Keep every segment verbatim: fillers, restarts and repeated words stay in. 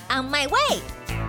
On my way。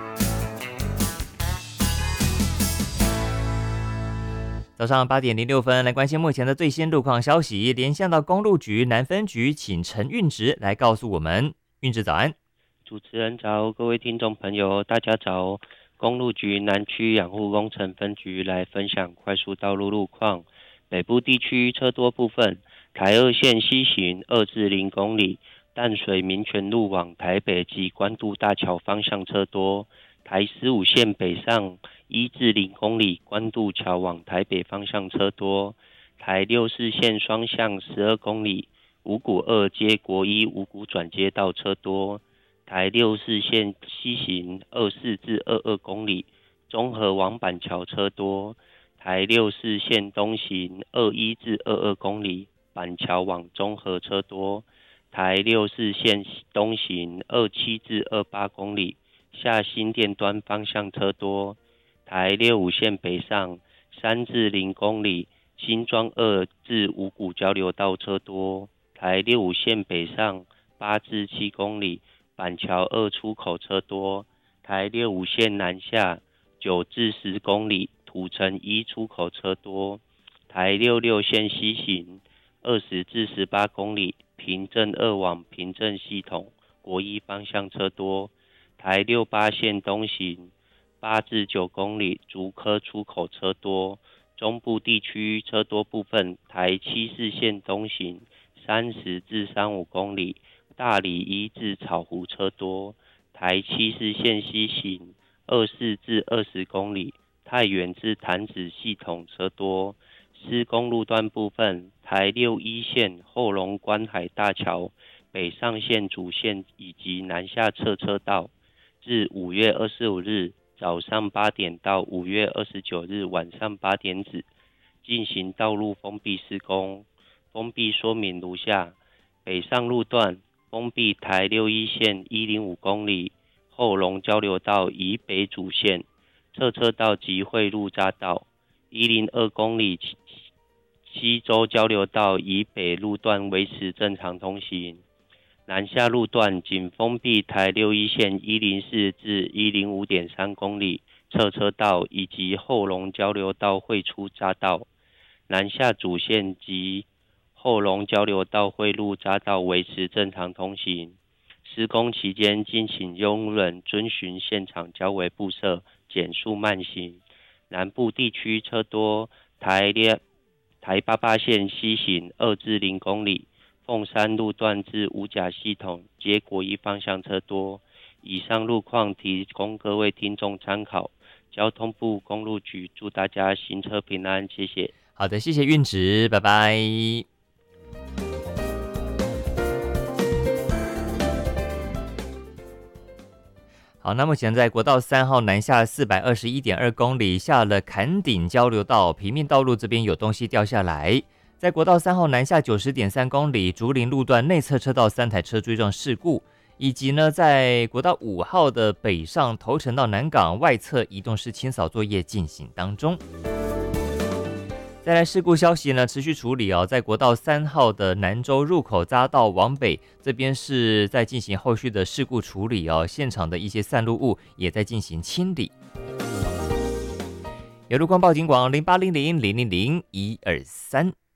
早上八点零六分，来关心目前的最新路况消息。连线到公路局南分局，请陈运直来告诉我们。运直早安。 主持人早，各位听众朋友，大家早。公路局南区养护工程分局来分享快速道路路况。北部地区车多部分，台二线西行二至零公里，淡水民权路往台北及关渡大桥方向车多。台十五线北上一至零公里，关渡桥往台北方向车多。台六四线双向十二公里，五股二接国一五股转接道车多。台六四线西行二四至二二公里，中和往板桥车多。台六四线东行二一至二二公里，板桥往中和车多。台六四线东行二七至二八公里，下新店端方向车多。台六五线北上三至零公里，新庄二至五股交流道车多。台六五线北上八至七公里，板桥二出口车多。台六五线南下九至十公里，土城一出口车多。台六六线西行二十至十八公里，平镇二往平镇系统国一方向车多。台六八线东行八至九公里，竹科出口车多。中部地区车多部分，台七四线东行三十至三五公里，大里一至草湖车多。台七四线西行二四至二十公里，太原至潭子系统车多。施工路段部分，台六一线后龙观海大桥北上线主线以及南下侧车道，自五月二十五日早上八点到五月二十九日晚上八点止进行道路封闭施工。封闭说明如下：北上路段封闭台六一线一零五公里，后龙交流道以北主线，侧车道及汇入匝道一零二公里，西洲交流道以北路段维持正常通行。南下路段仅封闭台六一线一零四至一零五点三公里，侧车道以及后龙交流道汇出匝道。南下主线及后龙交流道汇入匝道维持正常通行。施工期间，敬请拥人遵循现场交维步设，减速慢行。南部地区车多，台列台八八线西行二至零公里，凤山路段至五甲系统接国一方向车多。以上路况提供各位听众参考。交通部公路局祝大家行车平安，谢谢。 好的，谢谢运直，拜拜。好，那目前在国道三号南下四百二十一点二公里，下了坎顶交流道，平面道路这边有东西掉下来。在国道三号南下九十点三公里，竹林路段内侧车道三台车追撞事故，以及呢，在国道五号的北上头城到南港外侧移动式清扫作业进行当中。再来事故消息呢，持续处理哦，在国道三号的南州入口匝道往北这边是在进行后续的事故处理哦，现场的一些散落物也在进行清理。有路况报警广零八零零零零零一二三。